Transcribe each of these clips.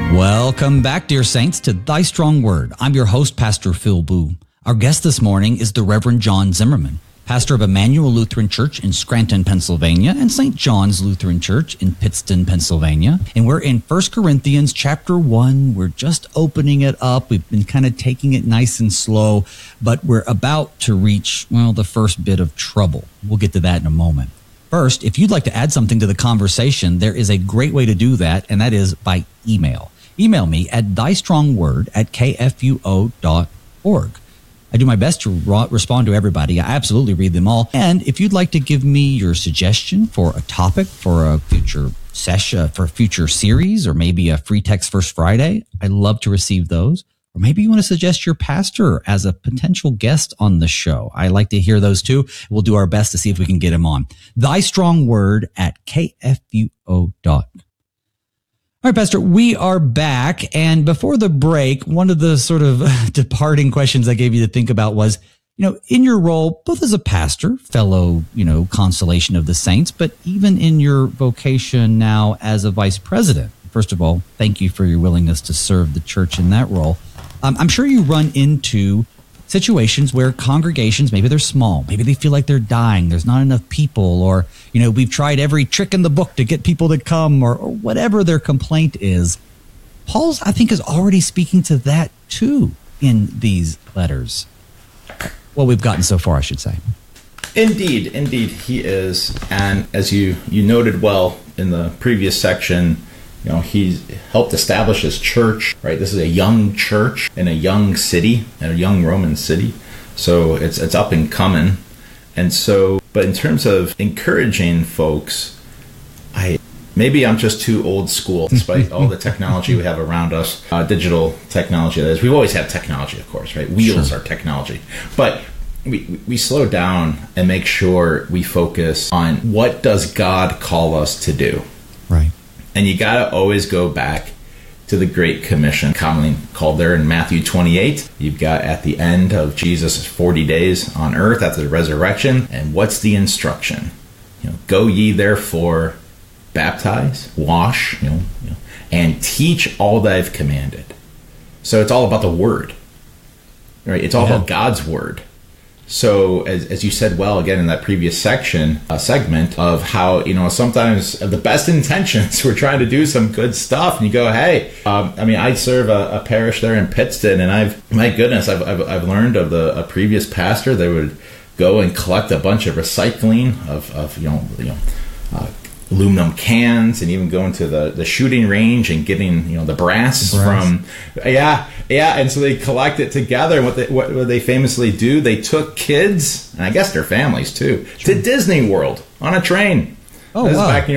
Welcome back, dear saints, to Thy Strong Word. I'm your host, Pastor Phil Boo. Our guest this morning is the Reverend John Zimmerman, pastor of Emmanuel Lutheran Church in Scranton, Pennsylvania, and St. John's Lutheran Church in Pittston, Pennsylvania. And we're in 1 Corinthians chapter 1. We're just opening it up. We've been kind of taking it nice and slow, but we're about to reach, the first bit of trouble. We'll get to that in a moment. First, if you'd like to add something to the conversation, there is a great way to do that, and that is by email. Email me at thystrongword@kfuo.org. I do my best to respond to everybody. I absolutely read them all. And if you'd like to give me your suggestion for a topic for a future session, for a future series, or maybe a free text First Friday, I love to receive those. Or maybe you want to suggest your pastor as a potential guest on the show. I like to hear those too. We'll do our best to see if we can get him on. thystrongword@kfuo.org. All right, Pastor, we are back. And before the break, one of the sort of departing questions I gave you to think about was, in your role, both as a pastor, fellow, consolation of the saints, but even in your vocation now as a vice president. First of all, thank you for your willingness to serve the church in that role. I'm sure you run into situations where congregations, maybe they're small, maybe they feel like they're dying, there's not enough people, or, we've tried every trick in the book to get people to come, or whatever their complaint is. Paul's, I think, is already speaking to that too in these letters. Well, we've gotten so far, I should say. Indeed, he is. And as you noted well in the previous section, he's helped establish his church, right? This is a young church in a young city, in a young Roman city. So it's up and coming. And so, but in terms of encouraging folks, maybe I'm just too old school, despite all the technology we have around us, digital technology. That is, we've always had technology, of course, right? Wheels are technology. But we slow down and make sure we focus on what does God call us to do. Right. And you got to always go back to the Great Commission, commonly called there in Matthew 28. You've got at the end of Jesus' 40 days on earth after the resurrection. And what's the instruction? Go ye therefore, baptize, wash, and teach all that I've commanded. So it's all about the word, right? It's all about God's word. So as you said well, again, in that previous segment of how, sometimes the best intentions, we're trying to do some good stuff. And you go, hey, I serve a parish there in Pittston, and I've learned of a previous pastor. They would go and collect a bunch of recycling of aluminum cans, and even going to the shooting range and getting the brass from and so they collect it together. And what they famously do, they took kids, and I guess their families too, to Disney World on a train. This is back,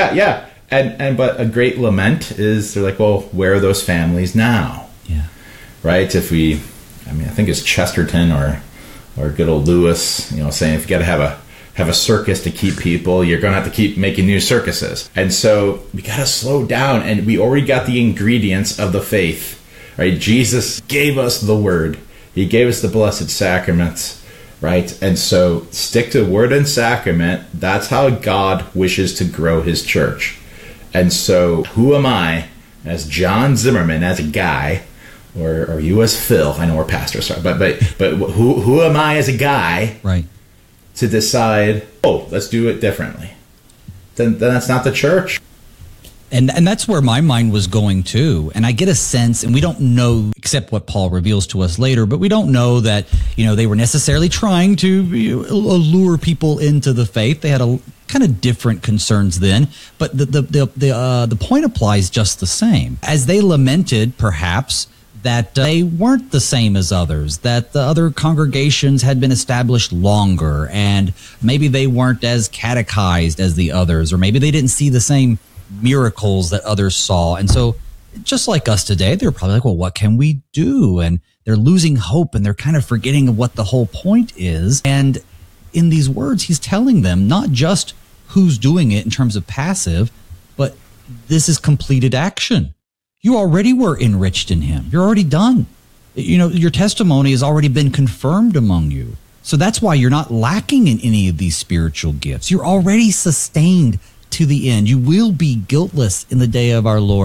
and but a great lament is they're like, well, where are those families now? Right? If I think it's Chesterton or good old Lewis, saying if you got to have a circus to keep people, you're going to have to keep making new circuses. And so we got to slow down, and we already got the ingredients of the faith, right? Jesus gave us the word. He gave us the blessed sacraments, right? And so stick to word and sacrament. That's how God wishes to grow his church. And so who am I as John Zimmerman, as a guy, or you as Phil? I know we're pastors, sorry, but who am I as a guy? Right. To decide, let's do it differently. Then that's not the church. And that's where my mind was going too. And I get a sense, and we don't know, except what Paul reveals to us later, but we don't know that, they were necessarily trying to allure people into the faith. They had a kind of different concerns then, but the point applies just the same. As they lamented, perhaps, that they weren't the same as others, that the other congregations had been established longer, and maybe they weren't as catechized as the others, or maybe they didn't see the same miracles that others saw. And so just like us today, they're probably like, well, what can we do? And they're losing hope, and they're kind of forgetting what the whole point is. And in these words, he's telling them not just who's doing it in terms of passive, but this is completed action. You already were enriched in him. You're already done. Your testimony has already been confirmed among you. So that's why you're not lacking in any of these spiritual gifts. You're already sustained to the end. You will be guiltless in the day of our Lord.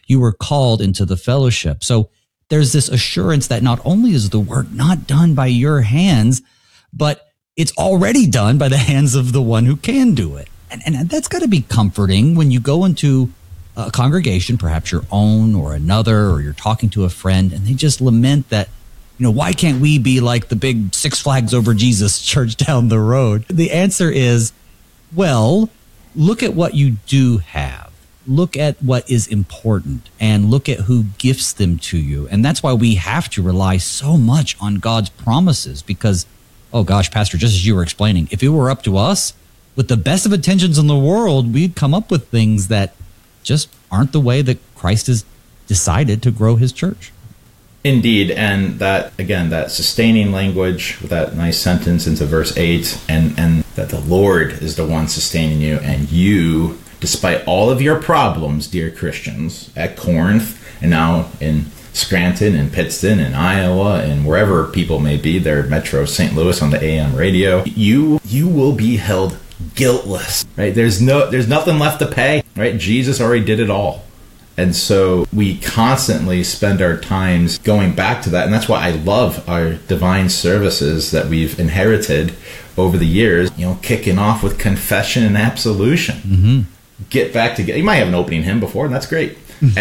you were called into the fellowship. So there's this assurance that not only is the work not done by your hands, but it's already done by the hands of the one who can do it. And that's got to be comforting when you go into a congregation, perhaps your own or another, or you're talking to a friend, and they just lament that, why can't we be like the big Six Flags Over Jesus church down the road? The answer is, well, look at what you do have. Look at what is important and look at who gifts them to you. And that's why we have to rely so much on God's promises because, oh gosh, Pastor, just as you were explaining, if it were up to us, with the best of intentions in the world, we'd come up with things that just aren't the way that Christ has decided to grow his church. Indeed, and that, again, that sustaining language with that nice sentence into verse 8, and that the Lord is the one sustaining you, and you, despite all of your problems, dear Christians, at Corinth, and now in Scranton and Pittston and Iowa and wherever people may be, their Metro St. Louis on the AM radio, you will be held guiltless, right? There's nothing left to pay, right? Jesus already did it all. And so we constantly spend our times going back to that. And that's why I love our divine services that we've inherited over the years, kicking off with confession and absolution. Mm-hmm. Get back together. You might have an opening hymn before, and that's great.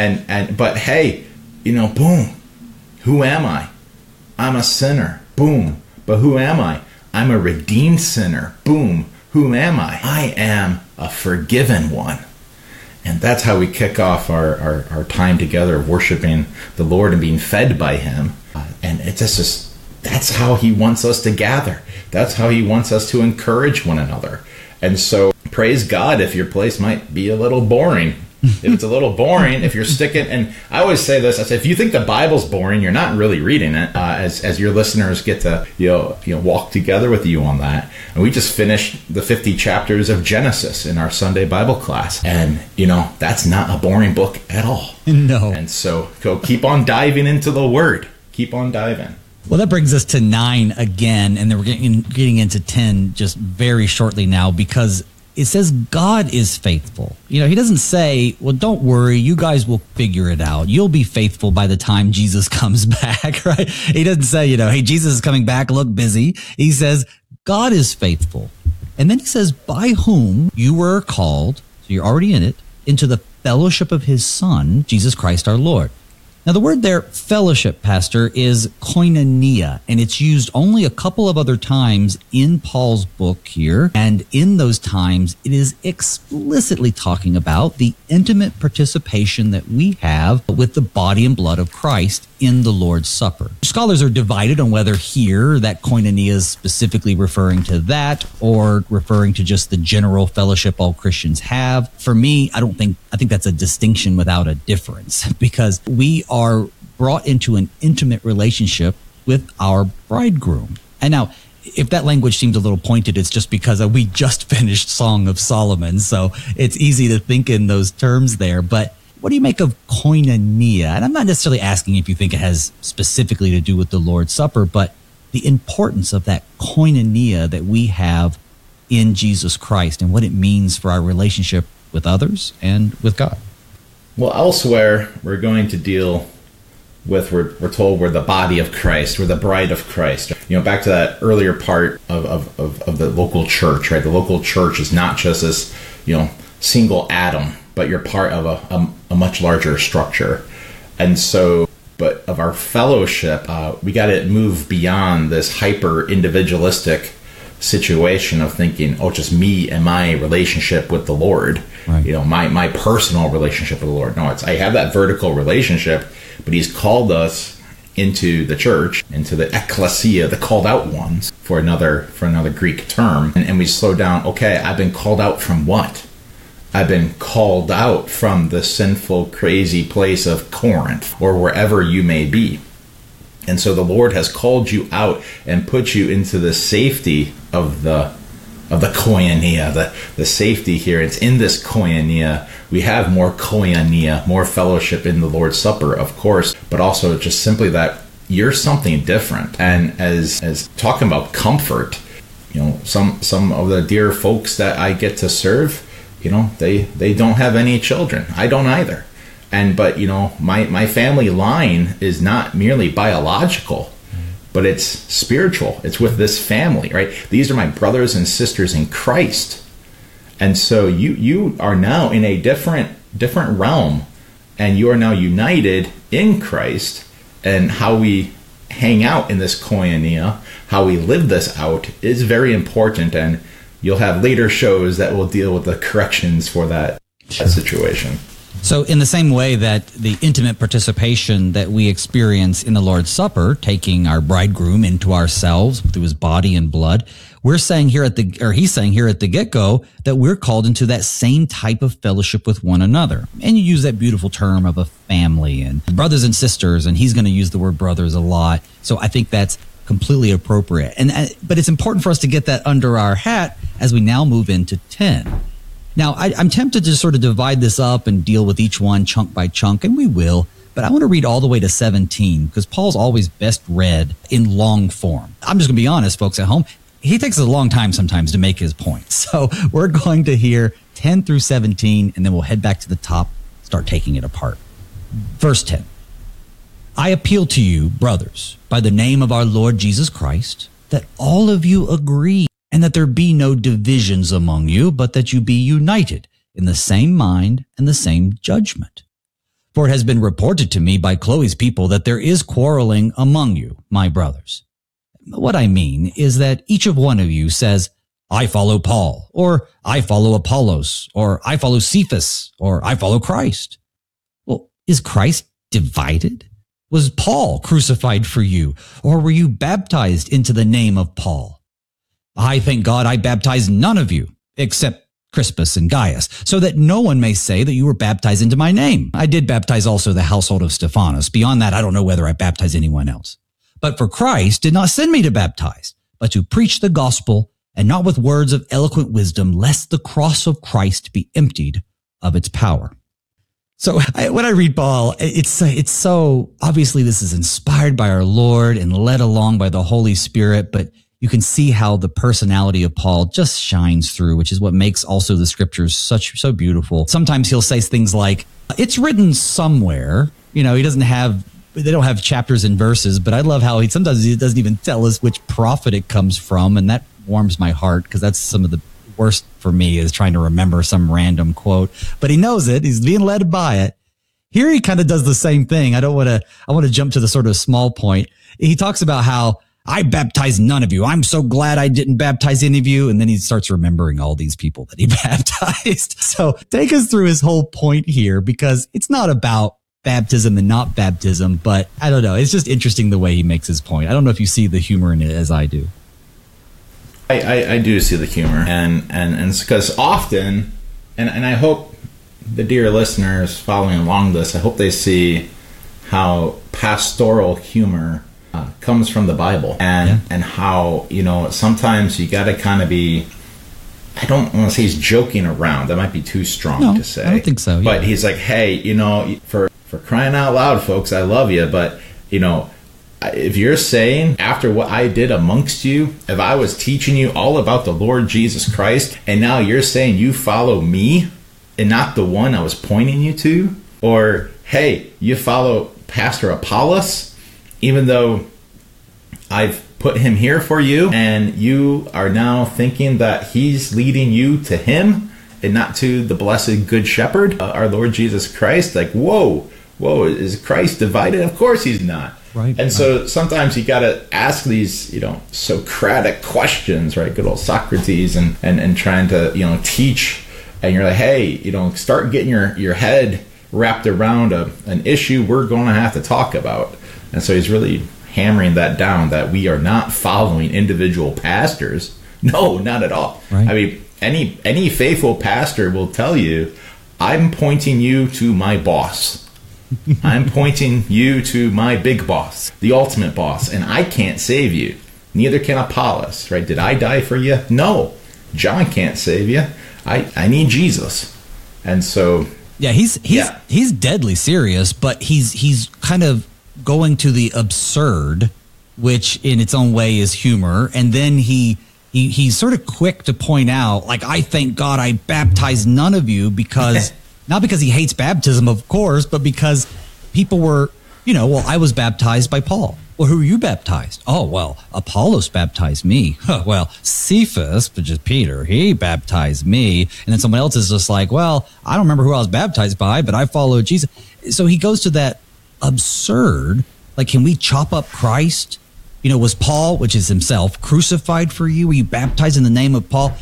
But hey, boom, who am I? I'm a sinner. Boom. But who am I? I'm a redeemed sinner. Boom. Who am I? I am a forgiven one. And that's how we kick off our time together, worshiping the Lord and being fed by him. And it's just that's how he wants us to gather. That's how he wants us to encourage one another. And so praise God if your place might be a little boring. If it's a little boring, if you're sticking, and I always say this, I say, if you think the Bible's boring, you're not really reading it, as your listeners get to, walk together with you on that. And we just finished the 50 chapters of Genesis in our Sunday Bible class. And, that's not a boring book at all. No. And so keep on diving into the Word. Keep on diving. Well, that brings us to 9 again, and then we're getting into 10 just very shortly now, because it says God is faithful. He doesn't say, well, don't worry, you guys will figure it out. You'll be faithful by the time Jesus comes back, right? He doesn't say, hey, Jesus is coming back, look busy. He says, God is faithful. And then he says, by whom you were called, so you're already in it, into the fellowship of his Son, Jesus Christ our Lord. Now, the word there, fellowship, Pastor, is koinonia, and it's used only a couple of other times in Paul's book here. And in those times, it is explicitly talking about the intimate participation that we have with the body and blood of Christ in the Lord's Supper. Scholars are divided on whether here that koinonia is specifically referring to that or referring to just the general fellowship all Christians have. For me, I think that's a distinction without a difference, because we are brought into an intimate relationship with our bridegroom. And now, if that language seems a little pointed, it's just because we just finished Song of Solomon, so it's easy to think in those terms there. But what do you make of koinonia? And I'm not necessarily asking if you think it has specifically to do with the Lord's Supper, but the importance of that koinonia that we have in Jesus Christ and what it means for our relationship with others and with God. Well, elsewhere, we're going to deal with, we're told we're the body of Christ, we're the bride of Christ. Back to that earlier part of the local church, right? The local church is not just this, single atom, but you're part of a much larger structure. And so, but of our fellowship, we got to move beyond this hyper individualistic situation of thinking, just me and my relationship with the Lord, right. My personal relationship with the Lord. No, I have that vertical relationship, but he's called us into the church, into the ecclesia, the called out ones, for another Greek term. And we slow down. Okay, I've been called out from what? I've been called out from the sinful, crazy place of Corinth, or wherever you may be. And so the Lord has called you out and put you into the safety of the koinonia, the safety here. It's in this koinonia. We have more koinonia, more fellowship in the Lord's Supper, of course, but also just simply that you're something different. And as talking about comfort, some of the dear folks that I get to serve, they don't have any children. I don't either. but my family line is not merely biological, but it's spiritual. It's with this family, right? These are my brothers and sisters in Christ. And so you are now in a different realm, and you are now united in Christ. And how we hang out in this koinonia, how we live this out, is very important. And you'll have later shows that will deal with the corrections for that situation. So in the same way that the intimate participation that we experience in the Lord's Supper, taking our bridegroom into ourselves through his body and blood, he's saying here at the get-go that we're called into that same type of fellowship with one another. And you use that beautiful term of a family and brothers and sisters, and he's going to use the word brothers a lot. So I think that's completely appropriate. But it's important for us to get that under our hat as we now move into 10. Now, I'm tempted to sort of divide this up and deal with each one chunk by chunk, and we will, but I want to read all the way to 17 because Paul's always best read in long form. I'm just going to be honest, folks at home. He takes a long time sometimes to make his point. So we're going to hear 10 through 17, and then we'll head back to the top, start taking it apart. Verse 10. I appeal to you, brothers, by the name of our Lord Jesus Christ, that all of you agree, and that there be no divisions among you, but that you be united in the same mind and the same judgment. For it has been reported to me by Chloe's people that there is quarreling among you, my brothers. What I mean is that each of one of you says, I follow Paul, or I follow Apollos, or I follow Cephas, or I follow Christ. Well, is Christ divided? Was Paul crucified for you, or were you baptized into the name of Paul? I thank God I baptized none of you, except Crispus and Gaius, so that no one may say that you were baptized into my name. I did baptize also the household of Stephanas. Beyond that, I don't know whether I baptized anyone else. But for Christ did not send me to baptize, but to preach the gospel, and not with words of eloquent wisdom, lest the cross of Christ be emptied of its power. So when I read Paul, it's so obviously this is inspired by our Lord and led along by the Holy Spirit, but you can see how the personality of Paul just shines through, which is what makes also the scriptures so beautiful. Sometimes he'll say things like, it's written somewhere, they don't have chapters and verses, but I love how sometimes he doesn't even tell us which prophet it comes from. And that warms my heart because that's some of the worst for me is trying to remember some random quote, but he knows it. He's being led by it. Here he kind of does the same thing. I want to jump to the sort of small point. He talks about how I baptized none of you. I'm so glad I didn't baptize any of you. And then he starts remembering all these people that he baptized. So take us through his whole point here, because it's not about baptism and not baptism, but I don't know. It's just interesting the way he makes his point. I don't know if you see the humor in it as I do. I do see the humor, and it's because often, and I hope the dear listeners following along this, I hope they see how pastoral humor comes from the Bible, and how sometimes you got to kind of be. I don't want to say he's joking around. That might be too strong to say. I don't think so. Yeah. But he's like, hey, for crying out loud, folks, I love you, but if you're saying after what I did amongst you, if I was teaching you all about the Lord Jesus Christ, and now you're saying you follow me and not the one I was pointing you to, or hey, you follow Pastor Apollos, even though I've put him here for you, and you are now thinking that he's leading you to him and not to the blessed good shepherd, our Lord Jesus Christ. Like, whoa, is Christ divided? Of course he's not. Right. And so sometimes you got to ask these, Socratic questions, right? Good old Socrates, and trying to, teach. And you're like, hey, start getting your head wrapped around an issue we're going to have to talk about. And so he's really hammering that down, that we are not following individual pastors. No, not at all. Right. I mean, any faithful pastor will tell you, I'm pointing you to my boss. I'm pointing you to my big boss, the ultimate boss, and I can't save you. Neither can Apollos, right? Did I die for you? No. John can't save you. I need Jesus. And so he's deadly serious, but he's kind of going to the absurd, which in its own way is humor, and then he's sort of quick to point out, like, I thank God I baptized none of you because Not because he hates baptism, of course, but because people were, well, I was baptized by Paul. Well, who were you baptized? Oh, well, Apollos baptized me. Well, Cephas, which is Peter, he baptized me. And then someone else is just like, well, I don't remember who I was baptized by, but I followed Jesus. So he goes to that absurd, like, can we chop up Christ? Was Paul, which is himself, crucified for you? Were you baptized in the name of Paul?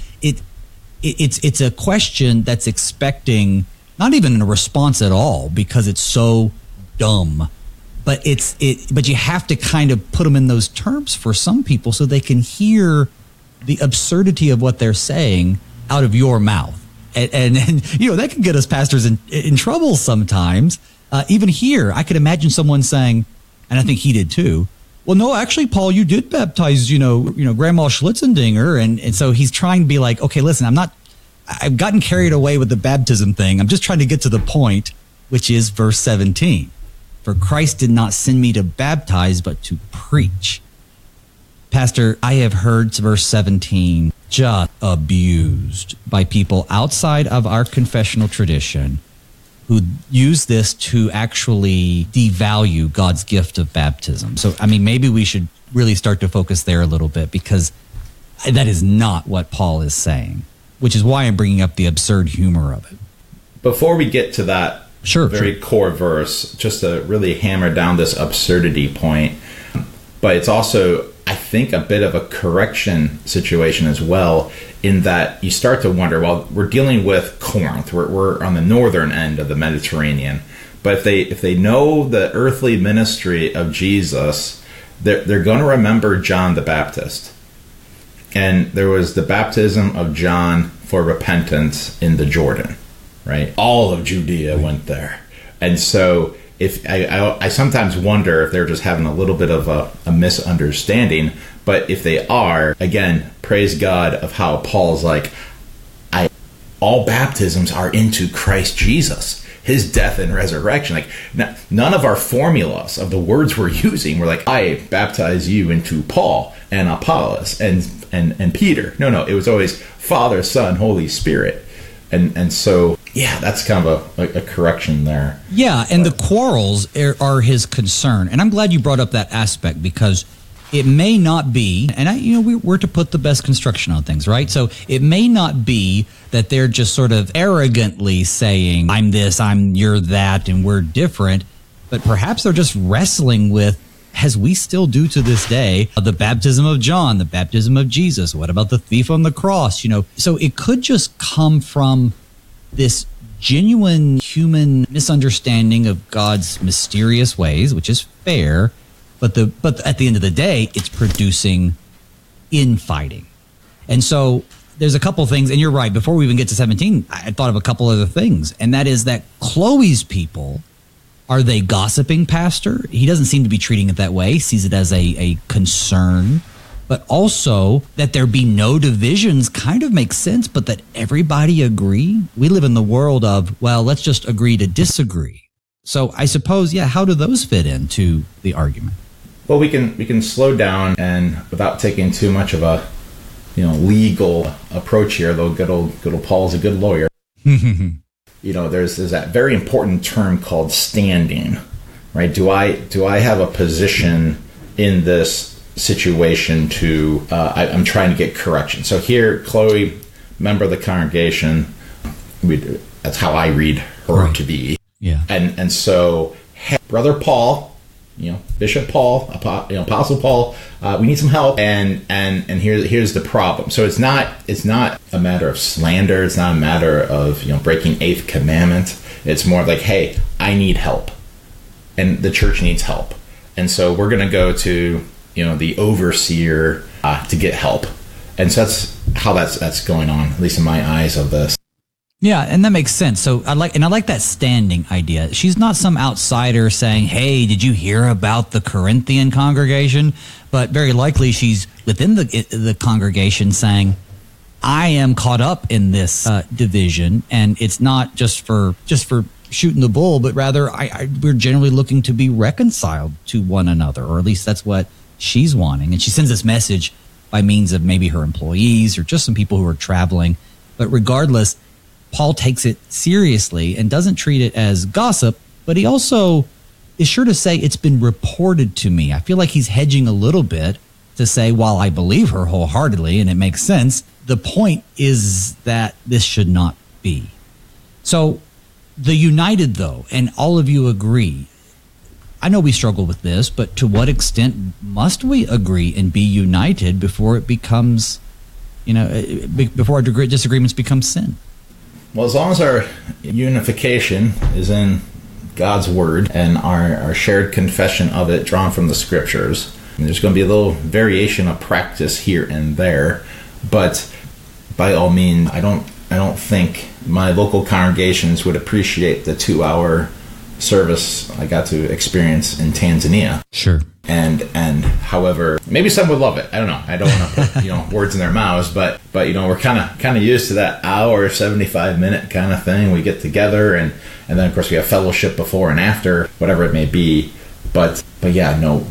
It's a question that's expecting not even a response at all because it's so dumb. But but you have to kind of put them in those terms for some people so they can hear the absurdity of what they're saying out of your mouth. And that can get us pastors in trouble sometimes. Even here, I could imagine someone saying, and I think he did too, well, no, actually, Paul, you did baptize, Grandma Schlitzendinger. And so he's trying to be like, okay, listen, I've gotten carried away with the baptism thing. I'm just trying to get to the point, which is verse 17. For Christ did not send me to baptize, but to preach. Pastor, I have heard verse 17 just abused by people outside of our confessional tradition who use this to actually devalue God's gift of baptism. So, maybe we should really start to focus there a little bit because that is not what Paul is saying, which is why I'm bringing up the absurd humor of it. Before we get to that core verse, just to really hammer down this absurdity point, but it's also, I think, a bit of a correction situation as well, in that you start to wonder, well, we're dealing with Corinth. We're on the northern end of the Mediterranean. But if they know the earthly ministry of Jesus, they're going to remember John the Baptist. And there was the baptism of John for repentance in the Jordan, right? All of Judea went there. And so if I sometimes wonder if they're just having a little bit of a misunderstanding. But if they are, again, praise God of how Paul's like, all baptisms are into Christ Jesus, his death and resurrection. Like, none of our formulas of the words we're using were like, I baptize you into Paul and Apollos and Peter. No, it was always Father, Son, Holy Spirit. And so, yeah, that's kind of a correction there. Yeah, and the quarrels are his concern. And I'm glad you brought up that aspect because it may not be, and we're to put the best construction on things, right? So it may not be that they're just sort of arrogantly saying, I'm this, you're that, and we're different. But perhaps they're just wrestling with, as we still do to this day, the baptism of John, the baptism of Jesus. What about the thief on the cross? So it could just come from this genuine human misunderstanding of God's mysterious ways, which is fair. But at the end of the day, it's producing infighting. And so there's a couple things, and you're right, before we even get to 17, I thought of a couple other things, and that is that Chloe's people, are they gossiping, Pastor? He doesn't seem to be treating it that way. He sees it as a concern. But also that there be no divisions kind of makes sense, but that everybody agree. We live in the world of, well, let's just agree to disagree. So I suppose, how do those fit into the argument? Well, we can slow down and without taking too much of a legal approach here, though good old Paul's a good lawyer. There's that very important term called standing, right? Do I have a position in this situation to I'm trying to get correction? So here, Chloe, member of the congregation, that's how I read her to be. Yeah. And so, hey, Brother Paul, Bishop Paul, Apostle Paul, we need some help. And here's the problem. So it's not a matter of slander. It's not a matter of breaking eighth commandment. It's more like, hey, I need help, and the church needs help, and so we're going to go to the overseer to get help. And so that's how that's going on, at least in my eyes of this. Yeah, and that makes sense. So I like that standing idea. She's not some outsider saying, hey, did you hear about the Corinthian congregation? But very likely she's within the congregation saying, I am caught up in this division, and it's not just for shooting the bull, but rather we're generally looking to be reconciled to one another, or at least that's what she's wanting. And she sends this message by means of maybe her employees or just some people who are traveling. But regardless, Paul takes it seriously and doesn't treat it as gossip, but he also is sure to say it's been reported to me. I feel like he's hedging a little bit to say, while I believe her wholeheartedly and it makes sense, the point is that this should not be. So the united, though, and all of you agree, I know we struggle with this, but to what extent must we agree and be united before it becomes, before our disagreements become sin? Well, as long as our unification is in God's word and our shared confession of it drawn from the scriptures, there's going to be a little variation of practice here and there, but by all means, I don't think my local congregations would appreciate the 2-hour service I got to experience in Tanzania. Sure. And however, maybe some would love it. I don't know. I don't want to put words in their mouths, but we're kind of used to that hour, 75-minute kind of thing. We get together and then of course we have fellowship before and after, whatever it may be. But yeah, no,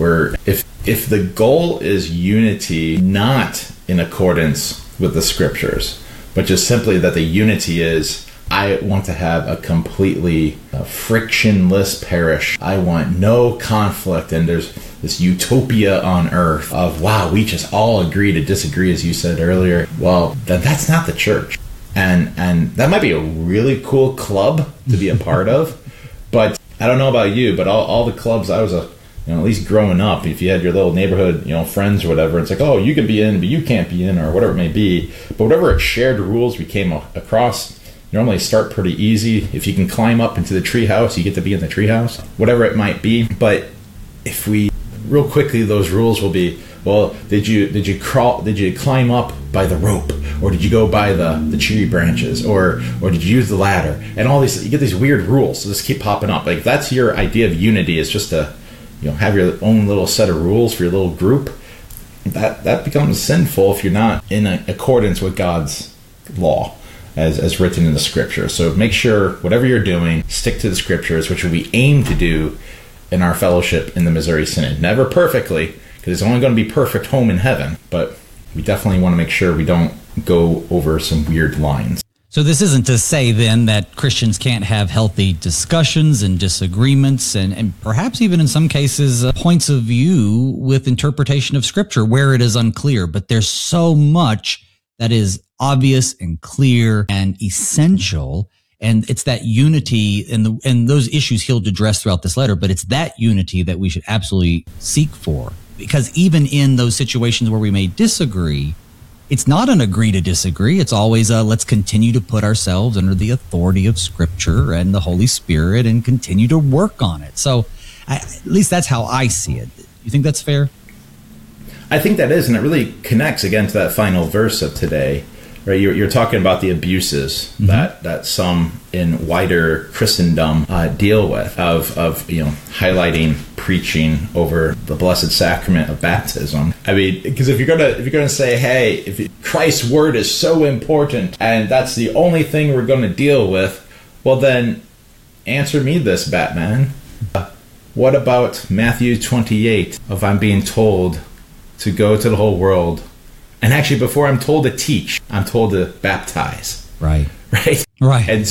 if the goal is unity, not in accordance with the scriptures, but just simply that the unity is, I want to have a completely frictionless parish. I want no conflict, and there's this utopia on earth of, wow, we just all agree to disagree, as you said earlier. Well, then that's not the church. And that might be a really cool club to be a part of, but I don't know about you, but all the clubs I was at least growing up, if you had your little neighborhood, friends or whatever, it's like, oh, you can be in, but you can't be in, or whatever it may be. But whatever shared rules we came across, normally start pretty easy. If you can climb up into the treehouse, you get to be in the treehouse, whatever it might be. But if we, real quickly, those rules will be, well, did you climb up by the rope, or did you go by the tree branches, or did you use the ladder? And all these, you get these weird rules, so just keep popping up. Like, if that's your idea of unity, is just to have your own little set of rules for your little group, that becomes sinful if you're not in accordance with God's law as written in the scripture. So make sure whatever you're doing, stick to the scriptures, which we aim to do in our fellowship in the Missouri Synod. Never perfectly, because it's only going to be perfect home in heaven, but we definitely want to make sure we don't go over some weird lines. So this isn't to say then that Christians can't have healthy discussions and disagreements and perhaps even in some cases points of view with interpretation of scripture where it is unclear, but there's so much that is obvious and clear and essential, and it's that unity and those issues he'll address throughout this letter, but it's that unity that we should absolutely seek for, because even in those situations where we may disagree, it's not an agree to disagree. It's always let's continue to put ourselves under the authority of Scripture and the Holy Spirit and continue to work on it. So at least that's how I see it. You think that's fair? I think that is, and it really connects again to that final verse of today. Right, you're talking about the abuses that some in wider Christendom deal with of highlighting preaching over the blessed sacrament of baptism. I mean, because if you're gonna say, hey, if Christ's word is so important and that's the only thing we're going to deal with, well then, answer me this, Batman. What about Matthew 28? If I'm being told to go to the whole world. And actually, before I'm told to teach, I'm told to baptize. Right. And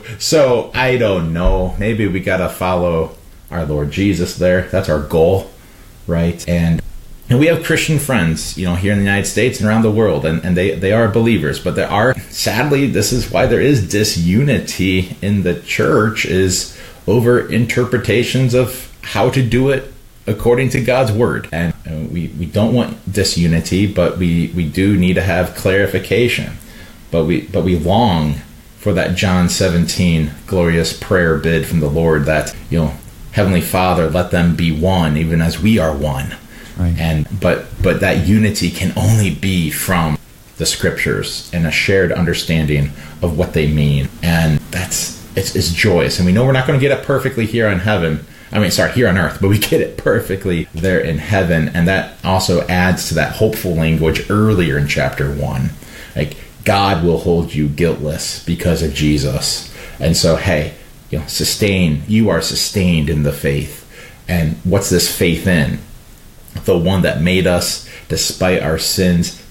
so I don't know. Maybe we got to follow our Lord Jesus there. That's our goal, right? And we have Christian friends, here in the United States and around the world, and they are believers. But there are, sadly, this is why there is disunity in the church, is over interpretations of how to do it according to God's word. And we don't want disunity, but we do need to have clarification. But we long for that John 17 glorious prayer bid from the Lord that, Heavenly Father, let them be one, even as we are one. Right. But that unity can only be from the scriptures and a shared understanding of what they mean. And it's joyous. And we know we're not going to get it perfectly here on here on earth, but we get it perfectly there in heaven. And that also adds to that hopeful language earlier in chapter 1. Like, God will hold you guiltless because of Jesus. And so, hey, you are sustained in the faith. And what's this faith in? The one that made us, despite our sins,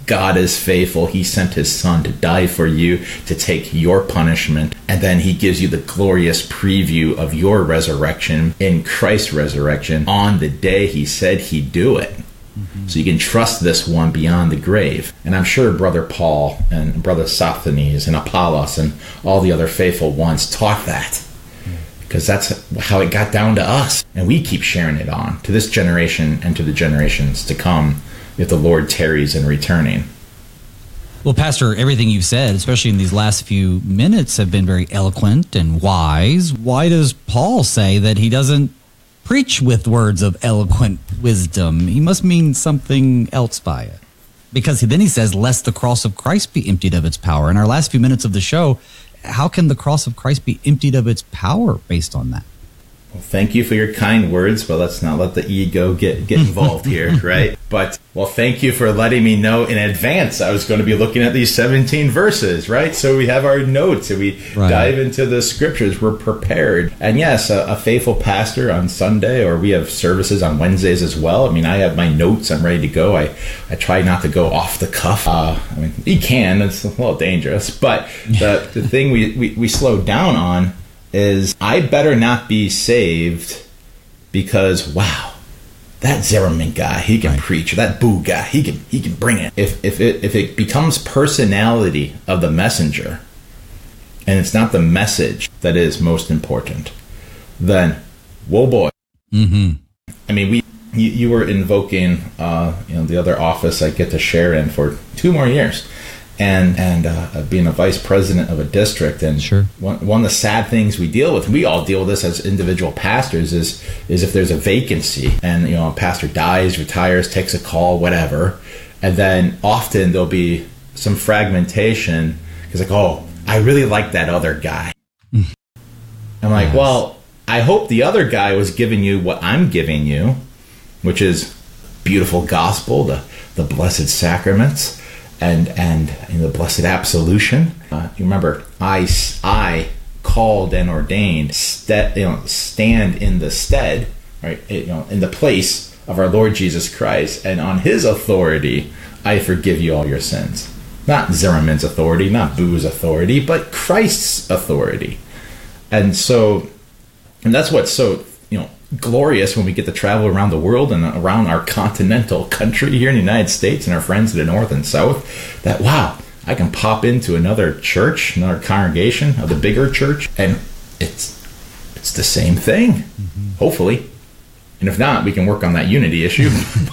God is faithful. He sent his son to die for you, to take your punishment. And then he gives you the glorious preview of your resurrection in Christ's resurrection on the day he said he'd do it. So you can trust this one beyond the grave. And I'm sure Brother Paul and Brother Sosthenes and Apollos and all the other faithful ones taught that, because that's how it got down to us. And we keep sharing it on to this generation and to the generations to come if the Lord tarries in returning. Well, Pastor, everything you've said, especially in these last few minutes, have been very eloquent and wise. Why does Paul say that he doesn't preach with words of eloquent wisdom? He must mean something else by it. Because then he says, lest the cross of Christ be emptied of its power. In our last few minutes of the show, how can the cross of Christ be emptied of its power based on that? Well, thank you for your kind words, but let's not let the ego get involved here, right? But, well, thank you for letting me know in advance I was going to be looking at these 17 verses, right? So we have our notes and we dive into the scriptures. We're prepared. And yes, a faithful pastor on Sunday, or we have services on Wednesdays as well. I mean, I have my notes. I'm ready to go. I try not to go off the cuff. I mean, you can. It's a little dangerous. But the thing we slow down on is I better not be saved because, wow, that Zimmerman guy, he can preach. That Boo guy, he can bring it. If it becomes personality of the messenger, and it's not the message that is most important, then whoa boy. I mean, you were invoking the other office I get to share in for 2 more years. And being a vice president of a district, and one of the sad things we deal with, we all deal with this as individual pastors, is if there's a vacancy and a pastor dies, retires, takes a call, whatever, and then often there'll be some fragmentation because like, oh, I really like that other guy. I'm like, well, I hope the other guy was giving you what I'm giving you, which is beautiful gospel, the blessed sacraments. And in the blessed absolution, you remember, I called and ordained, stand in the stead, right? In the place of our Lord Jesus Christ, and on His authority, I forgive you all your sins. Not Zimmerman's authority, not Boo's authority, but Christ's authority. And that's what's so glorious when we get to travel around the world and around our continental country here in the United States and our friends to the north and south, that wow, I can pop into another church, another congregation of the bigger church, and it's the same thing, hopefully. And if not, we can work on that unity issue.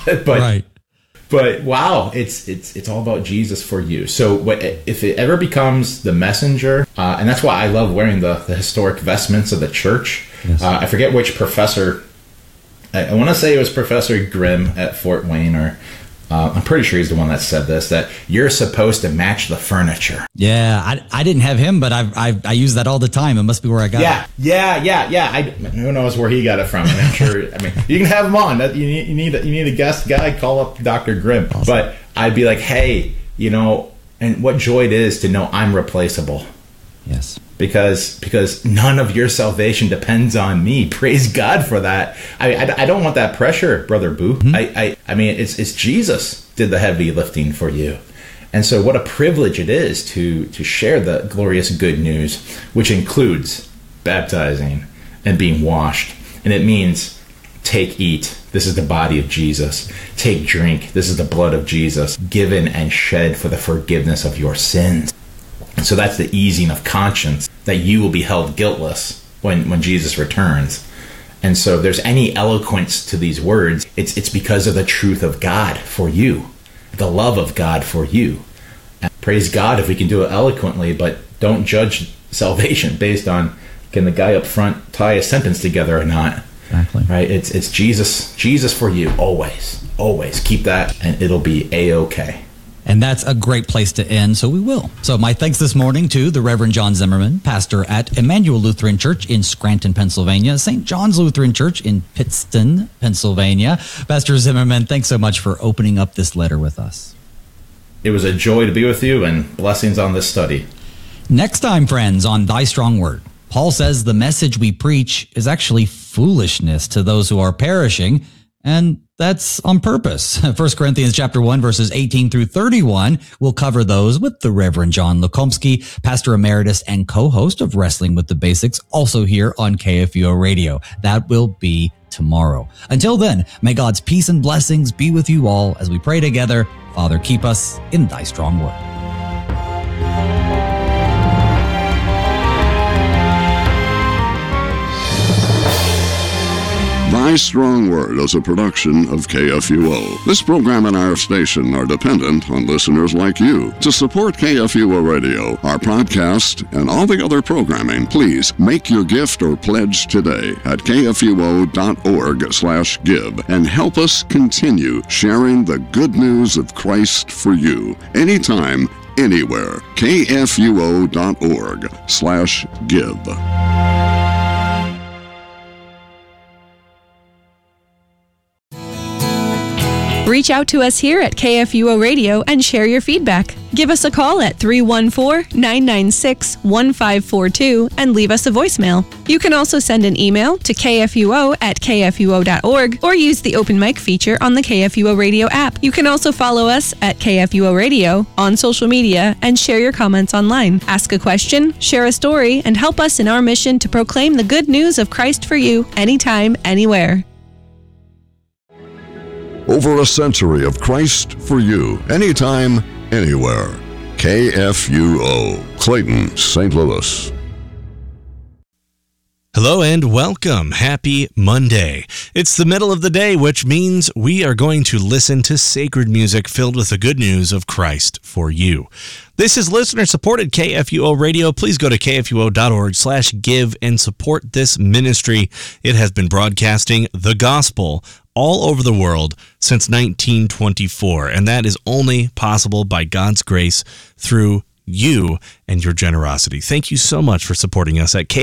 But wow, it's all about Jesus for you. So if it ever becomes the messenger, and that's why I love wearing the historic vestments of the church. Yes. I forget which professor. I want to say it was Professor Grimm at Fort Wayne, or I'm pretty sure he's the one that said this, that you're supposed to match the furniture. Yeah, I didn't have him, but I use that all the time. It must be where I got it. Yeah. Who knows where he got it from? I'm sure. I mean, you can have him on. You need a guest guy. Call up Dr. Grimm. Awesome. But I'd be like, hey, and what joy it is to know I'm replaceable. Yes. Because none of your salvation depends on me. Praise God for that. I don't want that pressure, Brother Boo. I mean, it's Jesus did the heavy lifting for you. And so what a privilege it is to share the glorious good news, which includes baptizing and being washed. And it means take, eat. This is the body of Jesus. Take, drink. This is the blood of Jesus, given and shed for the forgiveness of your sins. And so that's the easing of conscience, that you will be held guiltless when Jesus returns. And so if there's any eloquence to these words, it's because of the truth of God for you, the love of God for you. And praise God if we can do it eloquently, but don't judge salvation based on can the guy up front tie a sentence together or not. Exactly. Right? It's Jesus for you, always. Keep that, and it'll be A-OK. And that's a great place to end, so we will. So my thanks this morning to the Reverend John Zimmerman, pastor at Emmanuel Lutheran Church in Scranton, Pennsylvania, St. John's Lutheran Church in Pittston, Pennsylvania. Pastor Zimmerman, thanks so much for opening up this letter with us. It was a joy to be with you, and blessings on this study. Next time, friends, on Thy Strong Word, Paul says the message we preach is actually foolishness to those who are perishing, And that's on purpose. 1 Corinthians chapter 1, verses 18 through 31. We'll cover those with the Reverend John Lukomsky, pastor emeritus and co-host of Wrestling with the Basics, also here on KFUO Radio. That will be tomorrow. Until then, may God's peace and blessings be with you all as we pray together. Father, keep us in thy strong word. Thy Strong Word is a production of KFUO. This program and our station are dependent on listeners like you. To support KFUO Radio, our podcast, and all the other programming, please make your gift or pledge today at kfuo.org/give and help us continue sharing the good news of Christ for you. Anytime, anywhere. kfuo.org/give. Reach out to us here at KFUO Radio and share your feedback. Give us a call at 314-996-1542 and leave us a voicemail. You can also send an email to kfuo@kfuo.org or use the open mic feature on the KFUO Radio app. You can also follow us at KFUO Radio on social media and share your comments online. Ask a question, share a story, and help us in our mission to proclaim the good news of Christ for you anytime, anywhere. Over a century of Christ for you, anytime, anywhere. KFUO, Clayton, St. Louis. Hello and welcome. Happy Monday. It's the middle of the day, which means we are going to listen to sacred music filled with the good news of Christ for you. This is listener-supported KFUO Radio. Please go to kfuo.org/give and support this ministry. It has been broadcasting the gospel all over the world since 1924, and that is only possible by God's grace through you and your generosity. Thank you so much for supporting us at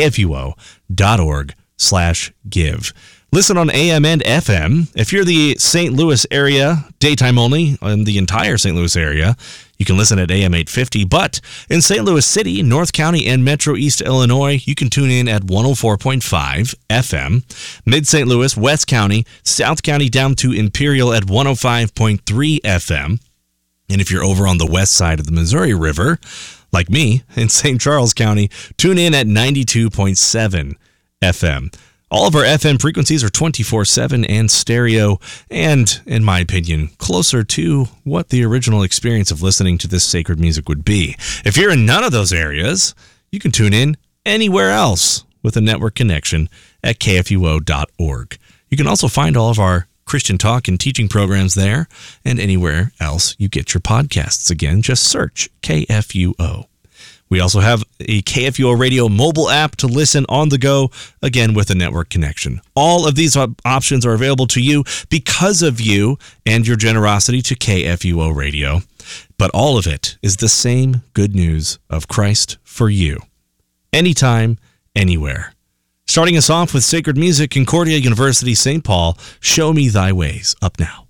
kfuo.org/give. Listen on AM and FM. If you're the St. Louis area, daytime only, in the entire St. Louis area, you can listen at AM 850. But in St. Louis City, North County, and Metro East Illinois, you can tune in at 104.5 FM. Mid-St. Louis, West County, South County, down to Imperial at 105.3 FM. And if you're over on the west side of the Missouri River, like me, in St. Charles County, tune in at 92.7 FM. All of our FM frequencies are 24/7 and stereo, and, in my opinion, closer to what the original experience of listening to this sacred music would be. If you're in none of those areas, you can tune in anywhere else with a network connection at kfuo.org. You can also find all of our Christian talk and teaching programs there, and anywhere else you get your podcasts. Again, just search KFUO. We also have a KFUO Radio mobile app to listen on the go, again with a network connection. All of these options are available to you because of you and your generosity to KFUO Radio. But all of it is the same good news of Christ for you. Anytime, anywhere. Starting us off with sacred music, Concordia University St. Paul, Show Me Thy Ways, up now.